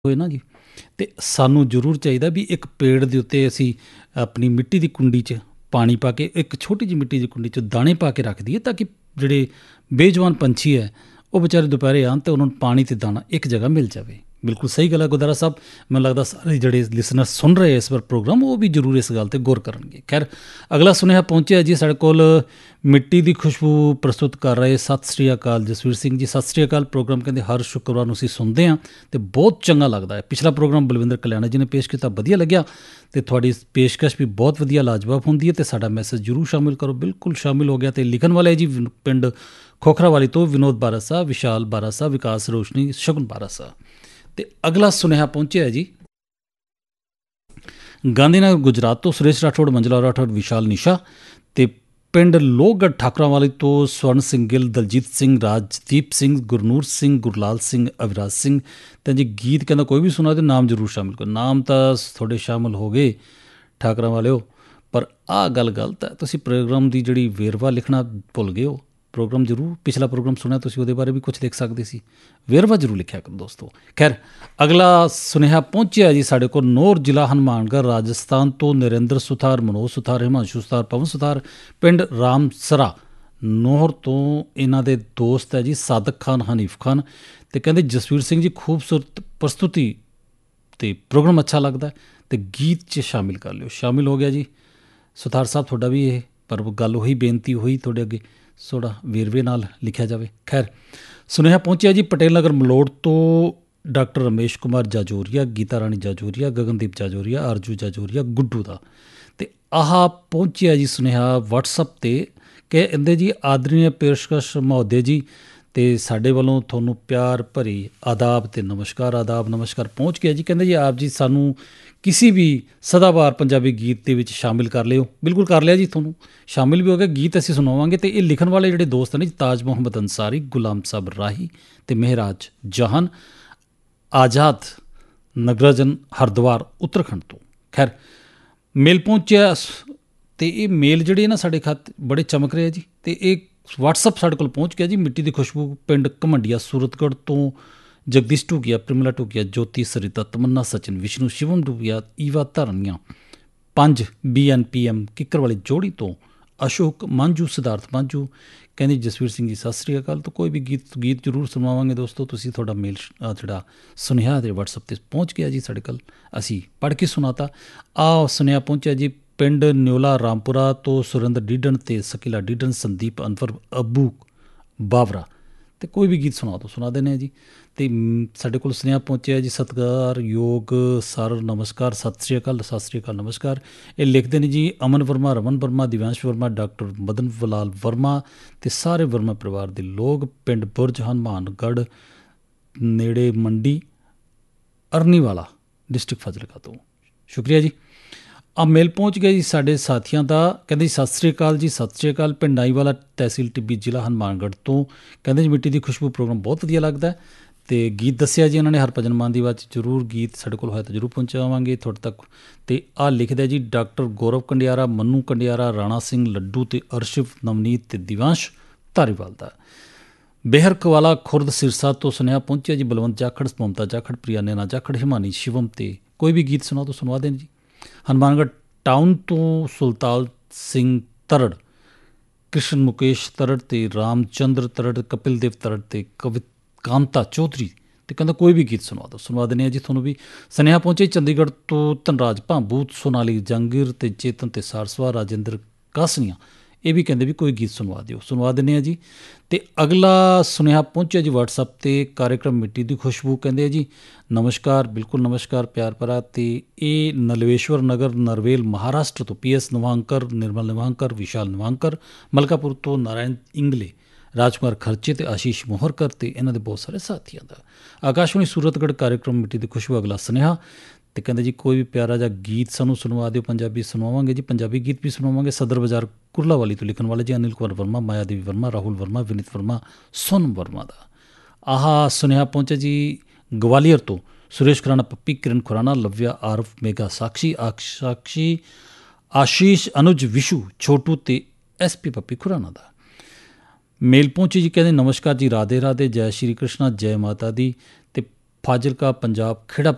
ਹੋਏ ਨਾ ਜੀ, ਅਤੇ ਸਾਨੂੰ ਜ਼ਰੂਰ ਚਾਹੀਦਾ ਵੀ ਇੱਕ ਪੇੜ ਦੇ ਉੱਤੇ ਅਸੀਂ ਆਪਣੀ ਮਿੱਟੀ ਦੀ ਕੁੰਡੀ 'ਚ ਪਾਣੀ ਪਾ ਕੇ, ਇੱਕ ਛੋਟੀ ਜਿਹੀ ਮਿੱਟੀ ਦੀ ਕੁੰਡੀ 'ਚ ਦਾਣੇ ਪਾ ਕੇ ਰੱਖ ਦਈਏ, ਤਾਂ ਕਿ ਜਿਹੜੇ ਬੇਜਵਾਨ ਪੰਛੀ ਹੈ ਉਹ ਵਿਚਾਰੇ ਦੁਪਹਿਰੇ ਆਉਣ ਅਤੇ ਉਹਨਾਂ ਨੂੰ ਪਾਣੀ ਅਤੇ ਦਾਣਾ ਇੱਕ ਜਗ੍ਹਾ ਮਿਲ ਜਾਵੇ। ਬਿਲਕੁਲ ਸਹੀ ਗੱਲ ਹੈ ਗੁਰਦੁਆਰਾ ਸਾਹਿਬ। ਮੈਨੂੰ ਲੱਗਦਾ ਸਾਰੇ ਜਿਹੜੇ ਲਿਸਨਰ ਸੁਣ ਰਹੇ ਇਸ ਵਾਰ ਪ੍ਰੋਗਰਾਮ, ਉਹ ਵੀ ਜ਼ਰੂਰ ਇਸ ਗੱਲ 'ਤੇ ਗੌਰ ਕਰਨਗੇ। ਖੈਰ, ਅਗਲਾ ਸੁਨੇਹਾ ਪਹੁੰਚਿਆ ਜੀ ਸਾਡੇ ਕੋਲ। ਮਿੱਟੀ ਦੀ ਖੁਸ਼ਬੂ ਪ੍ਰਸਤੁਤ ਕਰ ਰਹੇ ਸਤਿ ਸ਼੍ਰੀ ਅਕਾਲ ਜਸਵੀਰ ਸਿੰਘ ਜੀ। ਸਤਿ ਸ਼੍ਰੀ ਅਕਾਲ। ਪ੍ਰੋਗਰਾਮ ਕਹਿੰਦੇ ਹਰ ਸ਼ੁੱਕਰਵਾਰ ਨੂੰ ਅਸੀਂ ਸੁਣਦੇ ਹਾਂ ਅਤੇ ਬਹੁਤ ਚੰਗਾ ਲੱਗਦਾ ਹੈ। ਪਿਛਲਾ ਪ੍ਰੋਗਰਾਮ ਬਲਵਿੰਦਰ ਕਲਿਆਣਾ ਜੀ ਨੇ ਪੇਸ਼ ਕੀਤਾ, ਵਧੀਆ ਲੱਗਿਆ, ਅਤੇ ਤੁਹਾਡੀ ਪੇਸ਼ਕਸ਼ ਵੀ ਬਹੁਤ ਵਧੀਆ ਲਾਜਵਾਬ ਹੁੰਦੀ ਹੈ, ਅਤੇ ਸਾਡਾ ਮੈਸੇਜ ਜ਼ਰੂਰ ਸ਼ਾਮਿਲ ਕਰੋ। ਬਿਲਕੁਲ ਸ਼ਾਮਿਲ ਹੋ ਗਿਆ। ਅਤੇ ਲਿਖਣ ਵਾਲੇ ਜੀ ਪਿੰਡ ਖੋਖਰਾਵਾਲੀ ਤੋਂ ਵਿਨੋਦ ਬਾਰਾਸਾ, ਵਿਸ਼ਾਲ ਬਾਰਾਸਾ, ਵਿਕਾਸ ਰੋਸ਼ਨੀ, ਸ਼ਗੁਨ ਬਾਰਾਸਾ। ਅਤੇ ਅਗਲਾ ਸੁਨੇਹਾ ਪਹੁੰਚਿਆ ਜੀ ਗਾਂਧੀਨਗਰ ਗੁਜਰਾਤ ਤੋਂ ਸੁਰੇਸ਼ ਰਾਠੌੜ, ਮੰਜਲਾ ਰਾਠੌੜ, ਵਿਸ਼ਾਲ ਨਿਸ਼ਾ, ਅਤੇ ਪਿੰਡ ਲੋਹਗੜ੍ਹ ਠਾਕੁਰਾਂਵਾਲੀ ਤੋਂ ਸਵਰਨ ਸਿੰਘ ਗਿੱਲ, ਦਲਜੀਤ ਸਿੰਘ, ਰਾਜਦੀਪ ਸਿੰਘ, ਗੁਰਨੂਰ ਸਿੰਘ, ਗੁਰਲਾਲ ਸਿੰਘ, ਅਵਿਰਾਜ ਸਿੰਘ। ਤਾਂ ਜੀ ਗੀਤ ਕਹਿੰਦਾ ਕੋਈ ਵੀ ਸੁਣਾ ਅਤੇ ਨਾਮ ਜ਼ਰੂਰ ਸ਼ਾਮਿਲ ਕਰੋ। ਨਾਮ ਤਾਂ ਤੁਹਾਡੇ ਸ਼ਾਮਿਲ ਹੋ ਗਏ ਠਾਕੁਰਾਂ ਵਾਲਿਓ, ਪਰ ਆਹ ਗੱਲ ਗਲਤ ਹੈ, ਤੁਸੀਂ ਪ੍ਰੋਗਰਾਮ ਦੀ ਜਿਹੜੀ ਵੇਰਵਾ ਲਿਖਣਾ ਭੁੱਲ ਗਏ ਹੋ। ਪ੍ਰੋਗਰਾਮ ਜ਼ਰੂਰ, ਪਿਛਲਾ ਪ੍ਰੋਗਰਾਮ ਸੁਣਿਆ ਤੁਸੀਂ, ਉਹਦੇ ਬਾਰੇ ਵੀ ਕੁਛ ਲਿਖ ਸਕਦੇ ਸੀ, ਵੇਰਵਾ ਜ਼ਰੂਰ ਲਿਖਿਆ ਕਰੋ ਦੋਸਤੋ। ਖੈਰ, ਅਗਲਾ ਸੁਨੇਹਾ ਪਹੁੰਚਿਆ ਜੀ ਸਾਡੇ ਕੋਲ ਨੌਰ, ਜ਼ਿਲ੍ਹਾ ਹਨੂੰਮਾਨਗੜ੍ਹ, ਰਾਜਸਥਾਨ ਤੋਂ ਨਰਿੰਦਰ ਸੁਥਾਰ, ਮਨੋਜ ਸੁਥਾਰ, ਹਿਮਾਂਸ਼ੂ ਸੁਥਾਰ, ਪਵਨ ਸੁਥਾਰ, ਪਿੰਡ ਰਾਮਸਰਾ ਨੌਰ ਤੋਂ। ਇਹਨਾਂ ਦੇ ਦੋਸਤ ਹੈ ਜੀ ਸਾਦਕ ਖਾਨ, ਹਨੀਫ ਖਾਨ, ਅਤੇ ਕਹਿੰਦੇ ਜਸਵੀਰ ਸਿੰਘ ਜੀ ਖੂਬਸੂਰਤ ਪ੍ਰਸਤੁਤੀ ਅਤੇ ਪ੍ਰੋਗਰਾਮ ਅੱਛਾ ਲੱਗਦਾ, ਅਤੇ ਗੀਤ 'ਚ ਸ਼ਾਮਿਲ ਕਰ ਲਿਓ। ਸ਼ਾਮਿਲ ਹੋ ਗਿਆ ਜੀ ਸੁਥਾਰ ਸਾਹਿਬ ਤੁਹਾਡਾ ਵੀ ਇਹ, ਪਰ ਗੱਲ ਉਹੀ ਬੇਨਤੀ ਹੋਈ ਤੁਹਾਡੇ ਅੱਗੇ, ਥੋੜ੍ਹਾ ਵੇਰਵੇ ਨਾਲ ਲਿਖਿਆ ਜਾਵੇ। ਖੈਰ, ਸੁਨੇਹਾ ਪਹੁੰਚਿਆ ਜੀ ਪਟੇਲ ਨਗਰ ਮਲੋੜ ਤੋਂ ਡਾਕਟਰ ਰਮੇਸ਼ ਕੁਮਾਰ ਜਾਜੋਰੀਆ, ਗੀਤਾ ਰਾਣੀ ਜਾਜੋਰੀਆ, ਗਗਨਦੀਪ ਜਾਜੋਰੀਆ, ਆਰਜੂ ਜਾਜੋਰੀਆ, ਗੁੱਡੂ ਦਾ। ਅਤੇ ਆਹ ਪਹੁੰਚਿਆ ਜੀ ਸੁਨੇਹਾ ਵਟਸਐਪ 'ਤੇ ਕਿ ਕਹਿੰਦੇ ਜੀ ਆਦਰਨੀय ਪੇਸ਼ਕਸ਼ ਮਹੋਦਯ ਜੀ, ਅਤੇ ਸਾਡੇ ਵੱਲੋਂ ਤੁਹਾਨੂੰ ਪਿਆਰ ਭਰੀ ਆਦਾਬ ਅਤੇ ਨਮਸਕਾਰ। ਆਦਾਬ ਨਮਸਕਾਰ ਪਹੁੰਚ ਗਿਆ ਜੀ। ਕਹਿੰਦੇ ਜੀ ਆਪ ਜੀ ਸਾਨੂੰ ਕਿਸੇ ਵੀ ਸਦਾਬਹਾਰ ਪੰਜਾਬੀ ਗੀਤ ਦੇ ਵਿੱਚ ਸ਼ਾਮਿਲ ਕਰ ਲਿਓ। ਬਿਲਕੁਲ ਕਰ ਲਿਆ ਜੀ, ਤੁਹਾਨੂੰ ਸ਼ਾਮਿਲ ਵੀ ਹੋ ਗਿਆ, ਗੀਤ ਅਸੀਂ ਸੁਣਾਵਾਂਗੇ। ਅਤੇ ਇਹ ਲਿਖਣ ਵਾਲੇ ਜਿਹੜੇ ਦੋਸਤ ਨੇ ਜੀ ਤਾਜ ਮੁਹੰਮਦ ਅੰਸਾਰੀ, ਗੁਲਾਮ ਸਾਬ ਰਾਹੀ, ਅਤੇ ਮਹਿਰਾਜ ਜਹਾਨ, ਆਜ਼ਾਦ ਨਗਰਜਨ, ਹਰਿਦੁਆਰ, ਉੱਤਰਾਖੰਡ ਤੋਂ। ਖੈਰ, ਮੇਲ ਪਹੁੰਚਿਆ, ਅਤੇ ਇਹ ਮੇਲ ਜਿਹੜੇ ਨਾ ਸਾਡੇ ਖਾਤੇ ਬੜੇ ਚਮਕ ਰਹੇ ਜੀ, ਅਤੇ ਇਹ ਵਟਸਐਪ ਸਾਡੇ ਕੋਲ ਪਹੁੰਚ ਗਿਆ ਜੀ। ਮਿੱਟੀ ਦੀ ਖੁਸ਼ਬੂ ਪਿੰਡ ਘਮੰਡੀਆ ਸੂਰਤਗੜ੍ਹ ਤੋਂ ਜਗਦੀਸ਼ ਢੂਕੀਆ, ਪ੍ਰਿਮਲਾ ਢੂਕੀਆ, ਜੋਤੀ, ਸਰਿਤਾ, ਤਮੰਨਾ, ਸਚਿਨ, ਵਿਸ਼ਨੂੰ, ਸ਼ਿਵਮ ਢੂਕੀਆ, ਈਵਾ ਧਰਨੀਆਂ, 5 BNPM ਕਿੱਕਰ ਵਾਲੀ ਜੋੜੀ ਤੋਂ ਅਸ਼ੋਕ ਮਾਂਝੂ, ਸਿਧਾਰਥ ਮਾਂਝੂ। ਕਹਿੰਦੇ ਜਸਵੀਰ ਸਿੰਘ ਜੀ ਸਤਿ ਸ਼੍ਰੀ ਅਕਾਲ। ਤੋਂ ਕੋਈ ਵੀ ਗੀਤ ਜ਼ਰੂਰ ਸੁਣਵਾਵਾਂਗੇ ਦੋਸਤੋ। ਤੁਸੀਂ ਤੁਹਾਡਾ ਮੇਲ ਜਿਹੜਾ ਸੁਨੇਹਾ ਦੇ ਵਟਸਐਪ 'ਤੇ ਪਹੁੰਚ ਗਿਆ ਜੀ ਸਾਡੇ ਕੋਲ, ਅਸੀਂ ਪੜ੍ਹ ਕੇ ਸੁਣਾਤਾ। ਆਹ ਸੁਨੇਹਾ ਪਹੁੰਚਿਆ ਜੀ ਪਿੰਡ ਨਿਓਲਾ ਰਾਮਪੁਰਾ ਤੋਂ ਸੁਰਿੰਦਰ ਡੀਡਨ ਅਤੇ ਸਕੀਲਾ ਡੀਡਨ, ਸੰਦੀਪ, ਅਨਵਰ, ਅੱਬੂ ਬਾਵਰਾ। ਅਤੇ ਕੋਈ ਵੀ ਗੀਤ ਸੁਣਾ ਦਿਓ, ਸੁਣਾ ਦਿੰਦੇ ਹਾਂ ਜੀ। ਅਤੇ ਸਾਡੇ ਕੋਲ ਸੁਨੇਹਾ ਪਹੁੰਚਿਆ ਜੀ ਸਤਿਕਾਰਯੋਗ ਸਰ, ਨਮਸਕਾਰ, ਸਤਿ ਸ਼੍ਰੀ ਅਕਾਲ, ਸਤਿ ਸ਼੍ਰੀ ਅਕਾਲ, ਨਮਸਕਾਰ। ਇਹ ਲਿਖਦੇ ਨੇ ਜੀ ਅਮਨ ਵਰਮਾ, ਰਮਨ ਵਰਮਾ, ਦਿਵਿਆਂਸ਼ ਵਰਮਾ, ਡਾਕਟਰ ਮਦਨ ਵਲਾਲ ਵਰਮਾ, ਅਤੇ ਸਾਰੇ ਵਰਮਾ ਪਰਿਵਾਰ ਦੇ ਲੋਕ, ਪਿੰਡ ਬੁਰਜ ਹਨੂੰਮਾਨਗੜ੍ਹ ਨੇੜੇ ਮੰਡੀ ਅਰਨੀਵਾਲਾ, ਡਿਸਟ੍ਰਿਕਟ ਫਾਜ਼ਿਲਕਾ ਤੋਂ। ਸ਼ੁਕਰੀਆ ਜੀ। ਆ ਮੇਲ ਪਹੁੰਚ ਗਿਆ ਜੀ ਸਾਡੇ ਸਾਥੀਆਂ ਦਾ। ਕਹਿੰਦੇ ਜੀ ਸਤਿ ਸ਼੍ਰੀ ਅਕਾਲ ਜੀ, ਸਤਿ ਸ਼੍ਰੀ ਅਕਾਲ। ਪਿੰਡ ਨਾਈਵਾਲਾ, ਤਹਿਸੀਲ ਟਿੱਬੀ, ਜ਼ਿਲ੍ਹਾ ਹਨੂੰਮਾਨਗੜ੍ਹ ਤੋਂ। ਕਹਿੰਦੇ ਜੀ ਮਿੱਟੀ ਦੀ ਖੁਸ਼ਬੂ ਪ੍ਰੋਗਰਾਮ ਬਹੁਤ ਵਧੀਆ ਲੱਗਦਾ, ਅਤੇ ਗੀਤ ਦੱਸਿਆ ਜੀ ਉਹਨਾਂ ਨੇ ਹਰਭਜਨ ਮਾਨ ਦੀ ਆਵਾਜ਼ 'ਚ। ਜ਼ਰੂਰ ਗੀਤ ਸਾਡੇ ਕੋਲ ਹੋਇਆ ਤਾਂ ਜ਼ਰੂਰ ਪਹੁੰਚਾਵਾਂਗੇ ਤੁਹਾਡੇ ਤੱਕ। ਅਤੇ ਆਹ ਲਿਖਦਾ ਜੀ ਡਾਕਟਰ ਗੌਰਵ ਕੰਡਿਆਰਾ, ਮੰਨੂ ਕੰਡਿਆਰਾ, ਰਾਣਾ ਸਿੰਘ ਲੱਡੂ, ਅਤੇ ਅਰਸ਼ਿਵ, ਨਵਨੀਤ ਅਤੇ ਦਿਵਾਂਸ਼ ਧਾਰੀਵਾਲ ਦਾ। ਬੇਹਰ ਕਵਾਲਾ ਖੁਰਦ ਸਿਰਸਾ ਤੋਂ ਸੁਨੇਹਾ ਪਹੁੰਚਿਆ ਜੀ ਬਲਵੰਤ ਜਾਖੜ, ਮਮਤਾ ਜਾਖੜ, ਪ੍ਰਿਆ ਨੈਨਾ ਜਾਖੜ, ਹਿਮਾਨੀ, ਸ਼ਿਵਮ। ਅਤੇ ਕੋਈ ਵੀ ਗੀਤ ਸੁਣਾਓ ਤਾਂ ਸੁਣਵਾ ਦੇਣ ਜੀ। ਹਨੂੰਮਾਨਗੜ੍ਹ ਟਾਊਨ ਤੋਂ ਸੁਲਤਾਨ ਸਿੰਘ ਤਰੜ, ਕ੍ਰਿਸ਼ਨ ਮੁਕੇਸ਼ ਤਰੜ, ਅਤੇ ਰਾਮ ਚੰਦਰ ਤਰੜ, ਕਪਿਲ ਦੇਵ ਤਰੜ, ਅਤੇ ਕਾਂਤਾ ਚੌਧਰੀ। ਅਤੇ ਕਹਿੰਦਾ ਕੋਈ ਵੀ ਗੀਤ ਸੁਣਵਾ ਦਿਓ, ਸੁਣਵਾ ਦਿੰਦੇ ਹਾਂ ਜੀ ਤੁਹਾਨੂੰ ਵੀ। ਸੁਨੇਹਾ ਪਹੁੰਚੇ ਚੰਡੀਗੜ੍ਹ ਤੋਂ ਧਨਰਾਜ ਭਾਂਬੂ, ਸੋਨਾਲੀ ਜੰਗੀਰ, ਅਤੇ ਚੇਤਨ, ਅਤੇ ਸਾਰਸਵਾ, ਰਾਜਿੰਦਰ ਕਾਸਨੀਆਂ। ਇਹ ਵੀ ਕਹਿੰਦੇ ਵੀ ਕੋਈ ਗੀਤ ਸੁਣਵਾ ਦਿਓ, ਸੁਣਵਾ ਦਿੰਦੇ ਹਾਂ ਜੀ। ਅਤੇ ਅਗਲਾ ਸੁਨੇਹਾ ਪਹੁੰਚਿਆ ਜੀ ਵਟਸਐਪ 'ਤੇ ਕਾਰਿਆਕਰਮ ਮਿੱਟੀ ਦੀ ਖੁਸ਼ਬੂ। ਕਹਿੰਦੇ ਆ ਜੀ ਨਮਸਕਾਰ, ਬਿਲਕੁਲ ਨਮਸਕਾਰ, ਪਿਆਰ ਭਰਾ। ਅਤੇ ਇਹ ਨਲਵੇਸ਼ਵਰ ਨਗਰ, ਨਰਵੇਲ, ਮਹਾਰਾਸ਼ਟਰ ਤੋਂ PS ਨਿਵਾਂਕਰ, ਨਿਰਮਲ ਨਿਵਾਂਕਰ, ਵਿਸ਼ਾਲ ਨਿਵਾਂਕਰ, ਮਲਕਾਪੁਰ ਤੋਂ ਨਾਰਾਇਣ ਇੰਗਲੇ, ਰਾਜਕੁਮਾਰ ਖਰਚੇ, ਅਤੇ ਆਸ਼ੀਸ਼ ਮੋਹਰਕਰ, ਅਤੇ ਇਹਨਾਂ ਦੇ ਬਹੁਤ ਸਾਰੇ ਸਾਥੀਆਂ ਦਾ। ਆਕਾਸ਼ਵਾਣੀ ਸੂਰਤਗੜ੍ਹ ਕਾਰਿਆਕਰਮ ਮਿੱਟੀ ਦੀ ਖੁਸ਼ਬੂ। ਅਗਲਾ ਸੁਨੇਹਾ, ਅਤੇ ਕਹਿੰਦੇ ਜੀ ਕੋਈ ਵੀ ਪਿਆਰਾ ਜਿਹਾ ਗੀਤ ਸਾਨੂੰ ਸੁਣਵਾ ਦਿਓ। ਪੰਜਾਬੀ ਸੁਣਵਾਵਾਂਗੇ ਜੀ, ਪੰਜਾਬੀ ਗੀਤ ਵੀ ਸੁਣਾਵਾਂਗੇ। ਸਦਰ ਬਾਜ਼ਾਰ ਕੁਰਲਾਵਾਲੀ ਤੋਂ ਲਿਖਣ ਵਾਲੇ ਜੀ ਅਨਿਲ ਕੁਮਾਰ ਵਰਮਾ, ਮਾਇਆ ਦੇਵੀ ਵਰਮਾ, ਰਾਹੁਲ ਵਰਮਾ, ਵਿਨੀਤ ਵਰਮਾ, ਸੋਨਮ ਵਰਮਾ ਦਾ। ਆਹ ਸੁਨੇਹਾ ਪਹੁੰਚਿਆ ਜੀ ਗਵਾਲੀਅਰ ਤੋਂ ਸੁਰੇਸ਼ ਖੁਰਾਨਾ, ਪੱਪੀ, ਕਿਰਨ ਖੁਰਾਨਾ, ਲਵਿਆ, ਆਰਫ, ਮੇਗਾ, ਸਾਕਸ਼ੀ, ਸਾਕਸ਼ੀ, ਆਸ਼ੀਸ਼, ਅਨੁਜ, ਵਿਸ਼ੂ, ਛੋਟੂ, ਅਤੇ SP ਪੱਪੀ ਖੁਰਾਨਾ ਦਾ। ਮੇਲ ਪਹੁੰਚੀ ਜੀ। ਕਹਿੰਦੇ ਨਮਸਕਾਰ ਜੀ, ਰਾਧੇ ਰਾਧੇ, ਜੈ ਸ਼੍ਰੀ ਕ੍ਰਿਸ਼ਨਾ, ਜੈ ਮਾਤਾ ਦੀ। ਅਤੇ ਫਾਜ਼ਿਲਕਾ ਪੰਜਾਬ ਖੇੜਾ